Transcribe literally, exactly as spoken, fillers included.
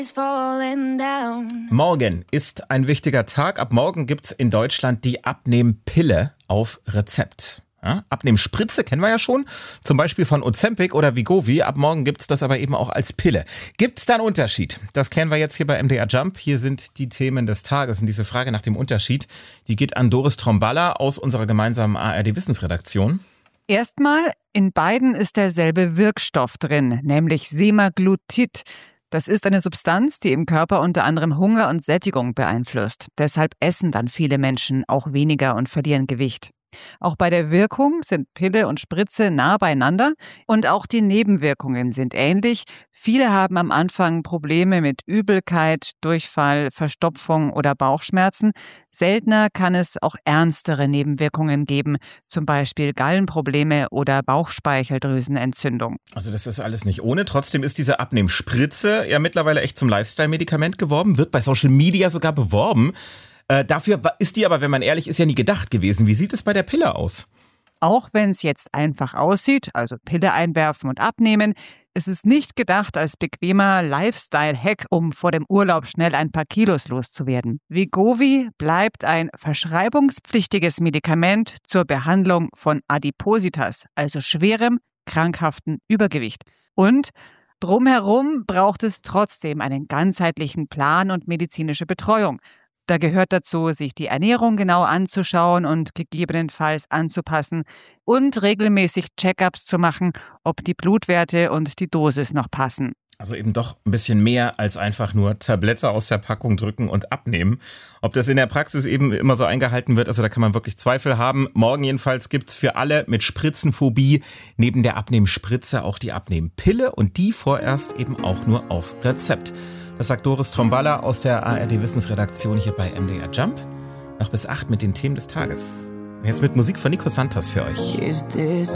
Morgen ist ein wichtiger Tag. Ab morgen gibt's in Deutschland die Abnehmpille auf Rezept. Ja, Abnehmspritze kennen wir ja schon, zum Beispiel von Ozempic oder Wegovy. Ab morgen gibt's das aber eben auch als Pille. Gibt's da einen Unterschied? Das klären wir jetzt hier bei M D R Jump. Hier sind die Themen des Tages. Und diese Frage nach dem Unterschied, die geht an Doris Tromballa aus unserer gemeinsamen A R D-Wissensredaktion. Erstmal, in beiden ist derselbe Wirkstoff drin, nämlich Semaglutid. Das ist eine Substanz, die im Körper unter anderem Hunger und Sättigung beeinflusst. Deshalb essen dann viele Menschen auch weniger und verlieren Gewicht. Auch bei der Wirkung sind Pille und Spritze nah beieinander und auch die Nebenwirkungen sind ähnlich. Viele haben am Anfang Probleme mit Übelkeit, Durchfall, Verstopfung oder Bauchschmerzen. Seltener kann es auch ernstere Nebenwirkungen geben, zum Beispiel Gallenprobleme oder Bauchspeicheldrüsenentzündung. Also das ist alles nicht ohne. Trotzdem ist diese Abnehmspritze ja mittlerweile echt zum Lifestyle-Medikament geworden, wird bei Social Media sogar beworben. Äh, dafür ist die aber, wenn man ehrlich ist, ja nie gedacht gewesen. Wie sieht es bei der Pille aus? Auch wenn es jetzt einfach aussieht, also Pille einwerfen und abnehmen, ist es nicht gedacht als bequemer Lifestyle-Hack, um vor dem Urlaub schnell ein paar Kilos loszuwerden. Wegovy bleibt ein verschreibungspflichtiges Medikament zur Behandlung von Adipositas, also schwerem, krankhaften Übergewicht. Und drumherum braucht es trotzdem einen ganzheitlichen Plan und medizinische Betreuung. Da gehört dazu, sich die Ernährung genau anzuschauen und gegebenenfalls anzupassen und regelmäßig Check-ups zu machen, ob die Blutwerte und die Dosis noch passen. Also eben doch ein bisschen mehr als einfach nur Tablette aus der Packung drücken und abnehmen. Ob das in der Praxis eben immer so eingehalten wird, also da kann man wirklich Zweifel haben. Morgen jedenfalls gibt's für alle mit Spritzenphobie neben der Abnehmspritze auch die Abnehmpille und die vorerst eben auch nur auf Rezept. Das sagt Doris Tromballa aus der A R D-Wissensredaktion hier bei M D R Jump. Noch bis acht mit den Themen des Tages. Jetzt mit Musik von Nico Santos für euch.